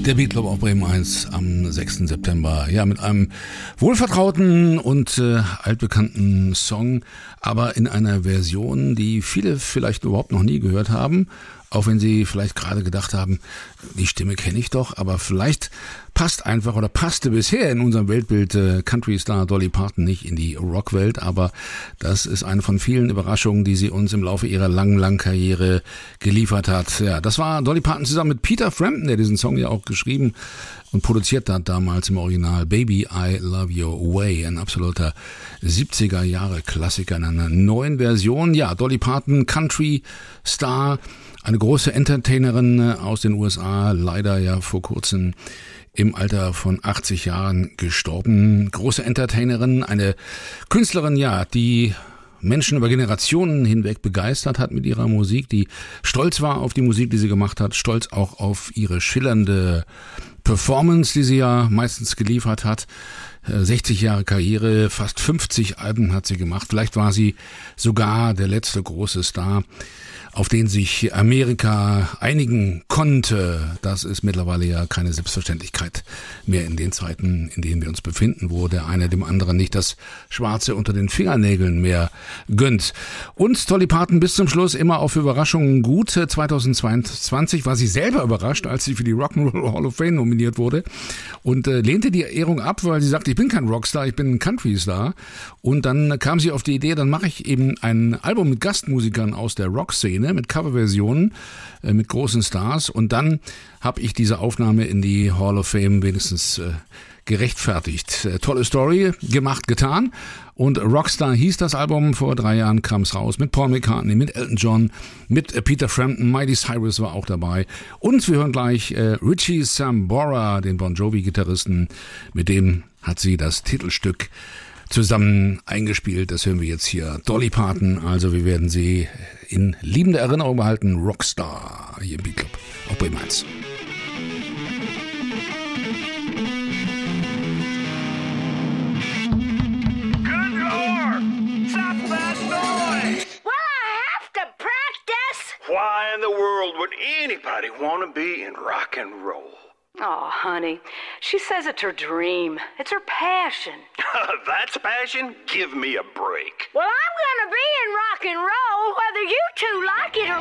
Der Beatclub auf Bremen 1 am 6. September. Ja, mit einem wohlvertrauten und altbekannten Song, aber in einer Version, die viele vielleicht überhaupt noch nie gehört haben. Auch wenn sie vielleicht gerade gedacht haben, die Stimme kenne ich doch, aber vielleicht passt einfach oder passte bisher in unserem Weltbild Country-Star Dolly Parton nicht in die Rockwelt, aber das ist eine von vielen Überraschungen, die sie uns im Laufe ihrer langen Karriere geliefert hat. Ja, das war Dolly Parton zusammen mit Peter Frampton, der diesen Song ja auch geschrieben und produziert hat damals im Original. Baby, I Love Your Way, ein absoluter 70er-Jahre-Klassiker in einer neuen Version. Ja, Dolly Parton, Country-Star, eine große Entertainerin aus den USA, leider ja vor kurzem im Alter von 80 Jahren gestorben. Große Entertainerin, eine Künstlerin, ja, die Menschen über Generationen hinweg begeistert hat mit ihrer Musik, die stolz war auf die Musik, die sie gemacht hat, stolz auch auf ihre schillernde Performance, die sie ja meistens geliefert hat. 60 Jahre Karriere, fast 50 Alben hat sie gemacht. Vielleicht war sie sogar der letzte große Star, auf den sich Amerika einigen konnte. Das ist mittlerweile ja keine Selbstverständlichkeit mehr in den Zeiten, in denen wir uns befinden, wo der eine dem anderen nicht das Schwarze unter den Fingernägeln mehr gönnt. Und Dolly Parton bis zum Schluss immer auf Überraschungen gut. 2022 war sie selber überrascht, als sie für die Rock'n'Roll Hall of Fame nominiert wurde und lehnte die Ehrung ab, weil sie sagte, ich bin kein Rockstar, ich bin ein Country-Star. Und dann kam sie auf die Idee, dann mache ich eben ein Album mit Gastmusikern aus der Rockszene, mit Coverversionen, mit großen Stars. Und dann habe ich diese Aufnahme in die Hall of Fame wenigstens gerechtfertigt. Tolle Story, gemacht, getan. Und Rockstar hieß das Album, vor 3 Jahren kam es raus, mit Paul McCartney, mit Elton John, mit Peter Frampton, Miley Cyrus war auch dabei. Und wir hören gleich Richie Sambora, den Bon Jovi-Gitarristen, mit dem hat sie das Titelstück zusammen eingespielt. Das hören wir jetzt hier. Dolly Parton, also wir werden sie in liebender Erinnerung behalten. Rockstar hier im Beatclub auf Bremen 1. Good Lord! Stop that noise! Well, I have to practice. Why in the world would anybody want to be in rock and roll? Oh, honey, she says it's her dream. It's her passion. That's passion? Give me a break. Well, I'm gonna be in rock and roll, whether you two like it or